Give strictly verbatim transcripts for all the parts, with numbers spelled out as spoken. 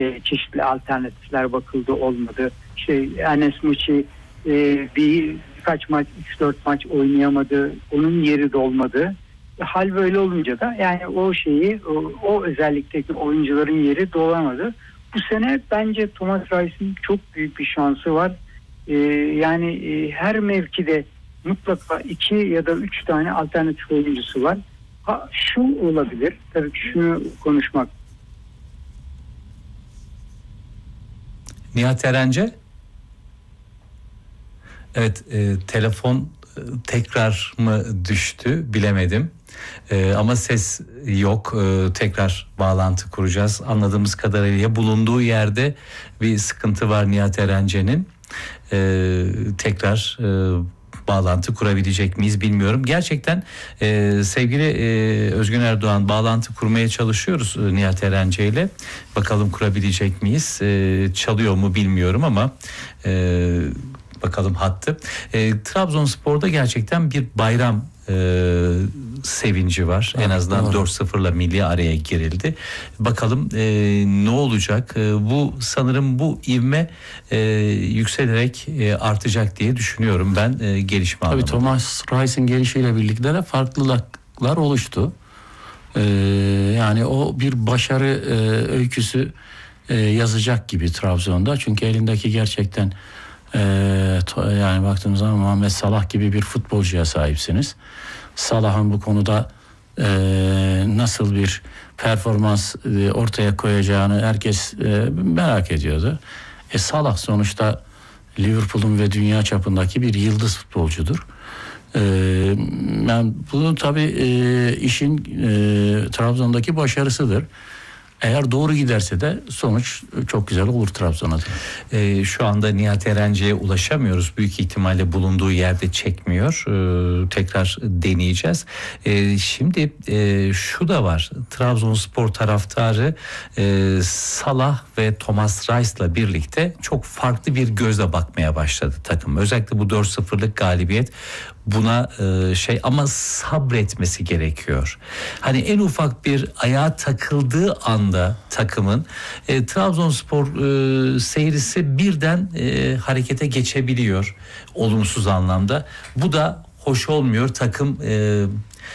e, çeşitli alternatifler bakıldı, olmadı. İşte Enes Muçi e, bir birkaç maç, üç dört maç oynayamadı. Onun yeri dolmadı. E, hal böyle olunca da yani o şeyi o, o özellikteki oyuncuların yeri dolamadı. Bu sene bence Thomas Reis'in çok büyük bir şansı var. Ee, yani e, her mevkide mutlaka iki ya da üç tane alternatif oyuncusu var. Ha, şu olabilir. Tabii ki şunu konuşmak. Nihat Erence? Evet, e, telefon e, tekrar mı düştü bilemedim. E, ama ses yok. E, tekrar bağlantı kuracağız. Anladığımız kadarıyla bulunduğu yerde bir sıkıntı var Nihat Erence'nin. E, tekrar e, bağlantı kurabilecek miyiz bilmiyorum. Gerçekten e, sevgili e, Özgün Erdoğan, bağlantı kurmaya çalışıyoruz e, Nihat Erence ile. Bakalım kurabilecek miyiz? E, çalıyor mu bilmiyorum ama e, bakalım hattı. E, Trabzonspor'da gerçekten bir bayram e, sevinci var. Evet, en azından doğru. dört sıfırla milli araya girildi. Bakalım e, ne olacak? E, bu sanırım bu ivme e, yükselerek e, artacak diye düşünüyorum ben e, gelişme anlamında. Tabii Thomas Reis'in gelişiyle birlikte de farklılıklar oluştu. E, yani o bir başarı e, öyküsü e, yazacak gibi Trabzon'da. Çünkü elindeki gerçekten e, to, yani baktığımız zaman Muhammed Salah gibi bir futbolcuya sahipsiniz. Salah'ın bu konuda e, nasıl bir performans e, ortaya koyacağını herkes e, merak ediyordu. E, Salah sonuçta Liverpool'un ve dünya çapındaki bir yıldız futbolcudur. E, yani bunun tabii e, işin e, Trabzon'daki başarısıdır. Eğer doğru giderse de sonuç çok güzel olur Trabzon'a. Ee, şu anda Nihat Erence'ye ulaşamıyoruz. Büyük ihtimalle bulunduğu yerde çekmiyor. Ee, tekrar deneyeceğiz. Ee, şimdi e, şu da var. Trabzonspor taraftarı e, Salah ve Thomas Reis'la birlikte çok farklı bir gözle bakmaya başladı takım. Özellikle bu dört sıfırlık galibiyet buna e, şey ama sabretmesi gerekiyor. Hani en ufak bir ayağa takıldığı anda takımın e, Trabzonspor e, seyrisi birden e, harekete geçebiliyor olumsuz anlamda. Bu da hoş olmuyor. Takım e,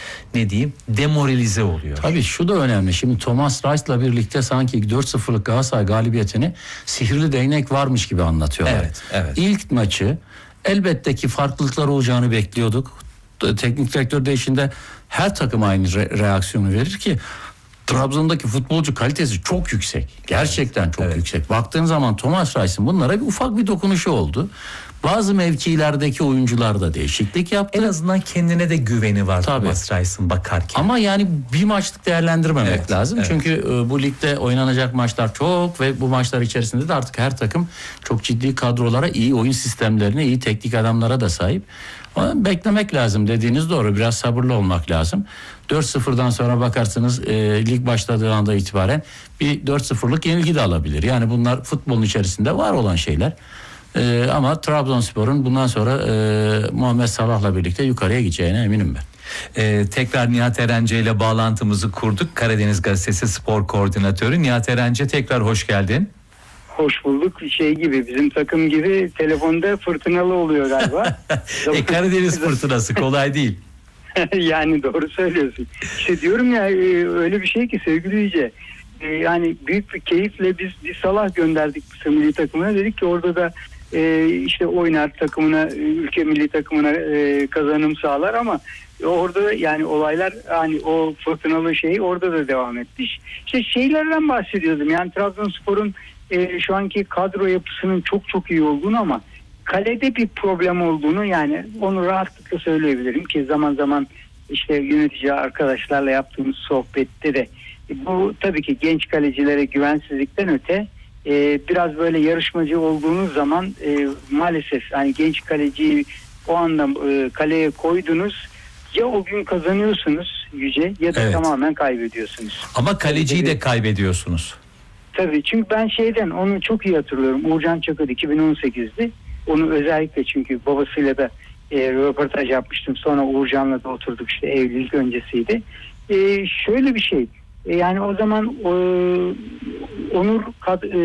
ne diyeyim demoralize oluyor. Tabii şu da önemli. Şimdi Thomas Reis'la birlikte sanki dört sıfırlık Galatasaray galibiyetini sihirli değnek varmış gibi anlatıyorlar. Evet, evet. İlk maçı elbette ki farklılıklar olacağını bekliyorduk. Teknik direktör değişinde her takım aynı re- reaksiyonu verir ki Trabzon'daki futbolcu kalitesi çok yüksek. Gerçekten çok evet. yüksek. Baktığın zaman Thomas Reis'in bunlara bir ufak bir dokunuşu oldu. Bazı mevkilerdeki oyuncular da değişiklik yaptı. En azından kendine de güveni var Tabii. Thomas Reis'in bakarken. Ama yani bir maçlık değerlendirmemek evet, lazım. Evet. Çünkü bu ligde oynanacak maçlar çok ve bu maçlar içerisinde de artık her takım çok ciddi kadrolara, iyi oyun sistemlerine, iyi teknik adamlara da sahip. Ama beklemek lazım dediğiniz doğru. Biraz sabırlı olmak lazım. dört sıfırdan sonra bakarsınız e, lig başladığı anda itibaren bir dört sıfırlık yenilgi de alabilir. Yani bunlar futbolun içerisinde var olan şeyler. Ee, ama Trabzonspor'un bundan sonra e, Muhammed Salah'la birlikte yukarıya gideceğine eminim ben. Ee, tekrar Nihat Erence ile bağlantımızı kurduk. Karadeniz Gazetesi Spor Koordinatörü Nihat Erence, tekrar hoş geldin. Hoş bulduk. Şey gibi, bizim takım gibi telefonda fırtınalı oluyor galiba. e, Karadeniz fırtınası kolay değil. Yani doğru söylüyorsun. İşte diyorum ya, öyle bir şey ki sevgili Yüce. Yani büyük bir keyifle biz bir Salah gönderdik milli takımına. Dedik ki orada da e, işte oynar takımına, ülke milli takımına e, kazanım sağlar ama orada yani olaylar, hani o fırtınalı şey orada da devam etti. İşte şeylerden bahsediyordum. Yani Trabzonspor'un e, şu anki kadro yapısının çok çok iyi olduğunu ama kalede bir problem olduğunu, yani onu rahatlıkla söyleyebilirim ki zaman zaman işte yönetici arkadaşlarla yaptığımız sohbette de bu tabii ki genç kalecilere güvensizlikten öte e, biraz böyle yarışmacı olduğunuz zaman e, maalesef hani genç kaleciyi o anda e, kaleye koydunuz, ya o gün kazanıyorsunuz Yüce ya da evet. tamamen kaybediyorsunuz. Ama kaleciyi de kaybediyorsunuz. Tabii, çünkü ben şeyden onu çok iyi hatırlıyorum. Uğurcan Çakır iki bin on sekizdi. Onu özellikle, çünkü babasıyla da e, röportaj yapmıştım. Sonra Uğurcan'la da oturduk, işte evlilik öncesiydi. E, şöyle bir şey. E, yani o zaman e, Onur kad, e,